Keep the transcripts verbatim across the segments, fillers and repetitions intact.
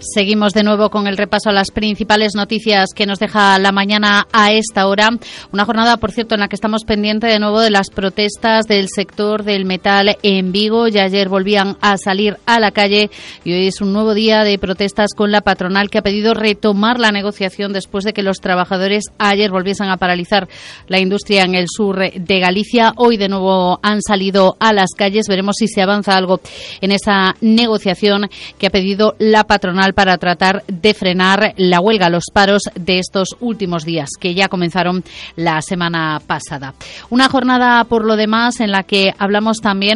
Seguimos de nuevo con el repaso a las principales noticias que nos deja la mañana a esta hora. Una jornada, por cierto, en la que estamos pendientes de nuevo de las protestas del sector del metal en Vigo. Ya ayer volvían a salir a la calle y hoy es un nuevo día de protestas con la patronal, que ha pedido retomar la negociación después de que los trabajadores ayer volviesen a paralizar la industria en el sur de Galicia. Hoy de nuevo han salido a las calles. Veremos si se avanza algo en esa negociación que ha pedido la patronal para tratar de frenar la huelga, los paros de estos últimos días, que ya comenzaron la semana pasada. Una jornada, por lo demás, en la que hablamos también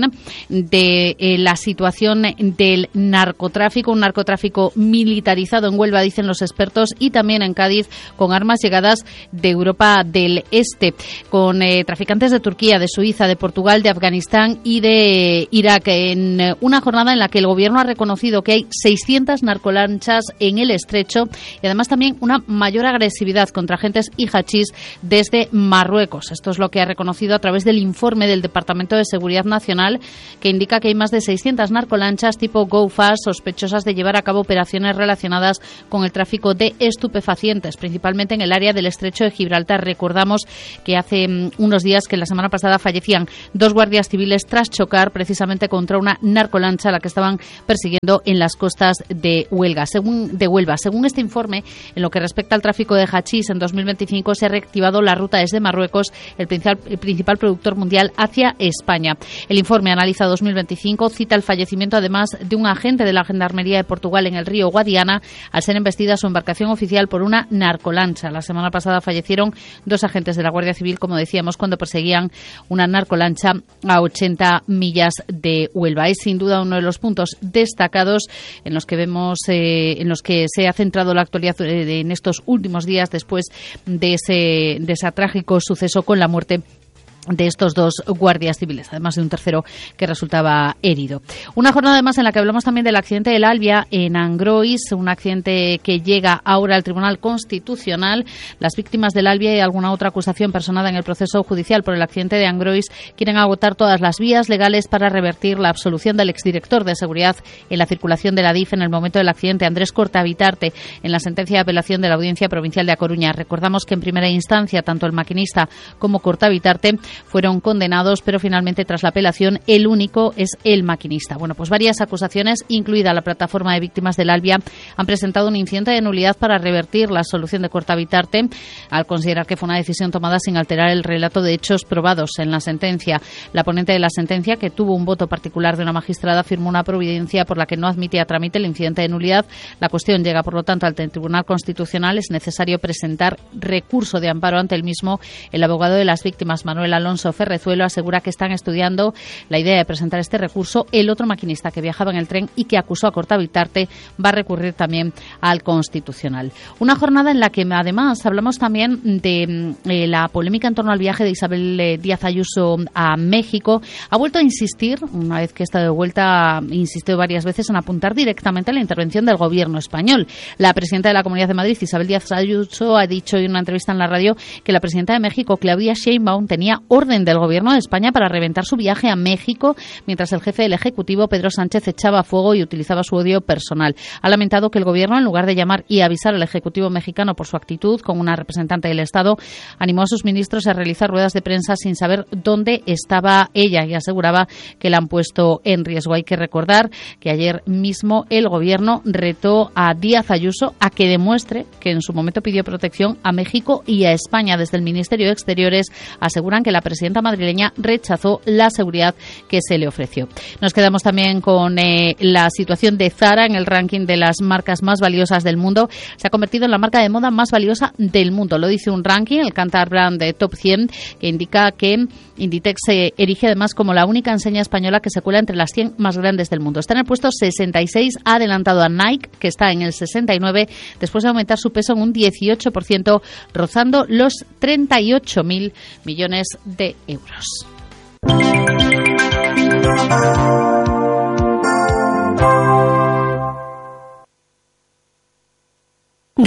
de eh, la situación del narcotráfico, un narcotráfico militarizado en Huelva, dicen los expertos, y también en Cádiz, con armas llegadas de Europa del Este, con eh, traficantes de Turquía, de Suiza, de Portugal, de Afganistán y de Irak, en eh, una jornada en la que el gobierno ha reconocido que hay seiscientas narcolanchas en el estrecho y además también una mayor agresividad contra agentes y hachís desde Marruecos. Esto es lo que ha reconocido a través del informe del Departamento de Seguridad Nacional, que indica que hay más de seiscientas narcolanchas tipo Go Fast sospechosas de llevar a cabo operaciones relacionadas con el tráfico de estupefacientes, principalmente en el área del estrecho de Gibraltar. Recordamos que hace um, unos días, que la semana pasada fallecían dos guardias civiles tras chocar precisamente contra una narcolancha a la que estaban persiguiendo en las costas de Huelva. Según, de Huelva. Según este informe, en lo que respecta al tráfico de hachís, en dos mil veinticinco se ha reactivado la ruta desde Marruecos, el principal, el principal productor mundial, hacia España. El informe analiza dos mil veinticinco, cita el fallecimiento además de un agente de la Gendarmería de Portugal en el río Guadiana al ser embestida su embarcación oficial por una narcolancha. La semana pasada fallecieron dos agentes de la Guardia Civil, como decíamos, cuando perseguían una narcolancha a ochenta millas de Huelva. Es sin duda uno de los puntos destacados en los que vemos eh, en los que se ha centrado la actualidad en estos últimos días después de ese, de ese trágico suceso con la muerte de estos dos guardias civiles, además de un tercero que resultaba herido. Una jornada además en la que hablamos también del accidente del Albia en Angrois, un accidente que llega ahora al Tribunal Constitucional. Las víctimas del Albia y alguna otra acusación personada en el proceso judicial por el accidente de Angrois quieren agotar todas las vías legales para revertir la absolución del exdirector de Seguridad en la circulación de la D I F en el momento del accidente, Andrés Cortabitarte, en la sentencia de apelación de la Audiencia Provincial de A Coruña. Recordamos que en primera instancia tanto el maquinista como Cortabitarte fueron condenados, pero finalmente tras la apelación el único es el maquinista. Bueno, pues varias acusaciones, incluida la plataforma de víctimas del Albia, han presentado un incidente de nulidad para revertir la solución de Cortabitarte, al considerar que fue una decisión tomada sin alterar el relato de hechos probados en la sentencia. La ponente de la sentencia, que tuvo un voto particular de una magistrada, firmó una providencia por la que no admite a trámite el incidente de nulidad. La cuestión llega, por lo tanto, al Tribunal Constitucional. Es necesario presentar recurso de amparo ante el mismo. El abogado de las víctimas, Manuel Alonso Alonso Ferrezuelo, asegura que están estudiando la idea de presentar este recurso. El otro maquinista que viajaba en el tren y que acusó a Cortabitarte va a recurrir también al Constitucional. Una jornada en la que además hablamos también de eh, la polémica en torno al viaje de Isabel eh, Díaz Ayuso a México. Ha vuelto a insistir, una vez que está de vuelta, insistió varias veces en apuntar directamente a la intervención del gobierno español. La presidenta de la Comunidad de Madrid, Isabel Díaz Ayuso, ha dicho en una entrevista en la radio que la presidenta de México, Claudia Sheinbaum, tenía orden del Gobierno de España para reventar su viaje a México, mientras el jefe del Ejecutivo, Pedro Sánchez, echaba fuego y utilizaba su odio personal. Ha lamentado que el Gobierno, en lugar de llamar y avisar al Ejecutivo mexicano por su actitud con una representante del Estado, animó a sus ministros a realizar ruedas de prensa sin saber dónde estaba ella y aseguraba que la han puesto en riesgo. Hay que recordar que ayer mismo el Gobierno retó a Díaz Ayuso a que demuestre que en su momento pidió protección a México y a España. Desde el Ministerio de Exteriores aseguran que la presidenta madrileña rechazó la seguridad que se le ofreció. Nos quedamos también con eh, la situación de Zara en el ranking de las marcas más valiosas del mundo. Se ha convertido en la marca de moda más valiosa del mundo. Lo dice un ranking, el Kantar Brand de Top cien, que indica que Inditex se erige además como la única enseña española que se cuela entre las cien más grandes del mundo. Está en el puesto sesenta y seis, ha adelantado a Nike, que está en el sesenta y nueve, después de aumentar su peso en un dieciocho por ciento, rozando los treinta y ocho mil millones de euros.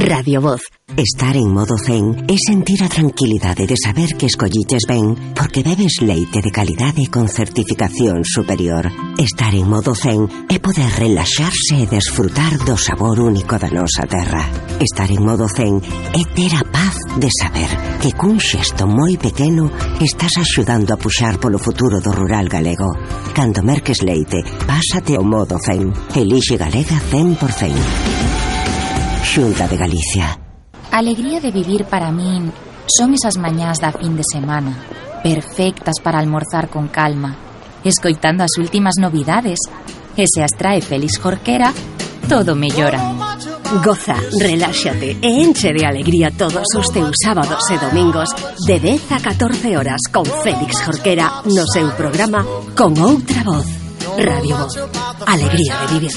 Radio Voz. Estar en modo zen é sentir a tranquilidade de saber que escolliches ben porque bebes leite de calidade con certificación superior. Estar en modo zen é poder relaxarse e desfrutar do sabor único da nosa terra. Estar en modo zen é ter a paz de saber que cun xesto moi pequeno estás axudando a puxar polo futuro do rural galego. Cando merques leite, pásate ao modo zen. Elixe Galega cen por cen. Xunta de Galicia. A alegría de vivir para min son esas mañás da fin de semana, perfectas para almorzar con calma, escoitando as últimas novidades, e se as trae Félix Jorquera, todo mellora. Goza, reláxate e enche de alegría todos os teus sábados e domingos de dez a catorce horas con Félix Jorquera no seu programa Con Outra Voz. Radio Voz. Alegría de vivir.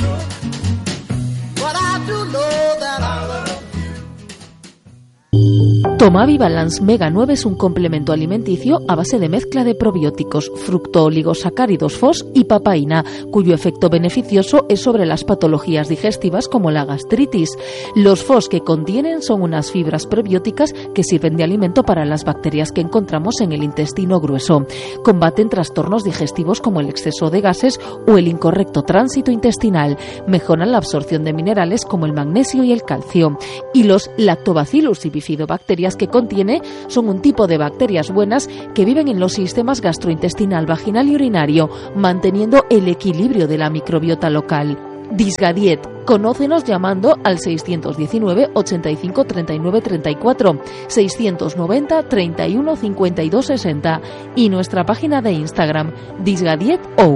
Tomavi Balance Mega nueve es un complemento alimenticio a base de mezcla de probióticos, fructooligosacáridos F O S y papaína, cuyo efecto beneficioso es sobre las patologías digestivas como la gastritis. Los F O S que contienen son unas fibras prebióticas que sirven de alimento para las bacterias que encontramos en el intestino grueso. Combaten trastornos digestivos como el exceso de gases o el incorrecto tránsito intestinal. Mejoran la absorción de minerales como el magnesio y el calcio. Y los lactobacillus y bifidobacterias que contiene son un tipo de bacterias buenas que viven en los sistemas gastrointestinal, vaginal y urinario, manteniendo el equilibrio de la microbiota local. Disgadiet. Conócenos llamando al seiscientos diecinueve, ochenta y cinco, treinta y nueve, treinta y cuatro, seiscientos noventa, treinta y uno, cincuenta y dos, sesenta y nuestra página de Instagram, disgadietou.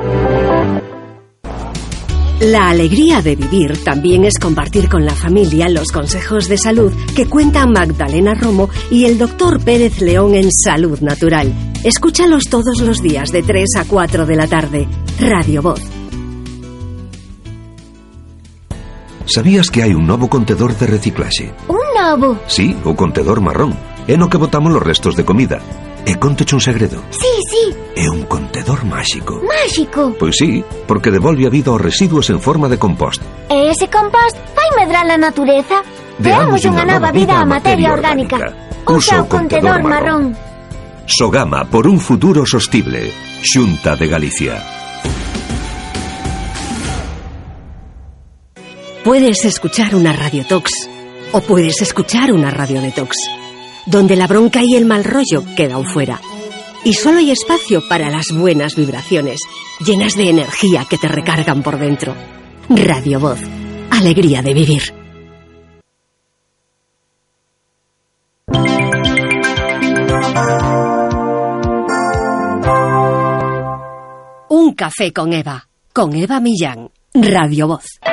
La alegría de vivir también es compartir con la familia los consejos de salud que cuentan Magdalena Romo y el doctor Pérez León en Salud Natural. Escúchalos todos los días de tres a cuatro de la tarde. Radio Voz. Sabías que hai un novo contedor de reciclaxe? Un novo? Sí, o contedor marrón. É no que botamos os restos de comida. E conteche un segredo. Sí, sí. É un contedor máxico. Máxico? Pois sí, porque devolve a vida aos residuos en forma de compost. E ese compost vai medrar a natureza? Deamos unha nova vida á materia orgánica. Usa o contedor marrón. Sogama por un futuro sostible. Xunta de Galicia. Puedes escuchar una radiotox o puedes escuchar una radiodetox, donde la bronca y el mal rollo quedan fuera. Y solo hay espacio para las buenas vibraciones, llenas de energía que te recargan por dentro. Radio Voz. Alegría de vivir. Un café con Eva. Con Eva Millán. Radio Voz.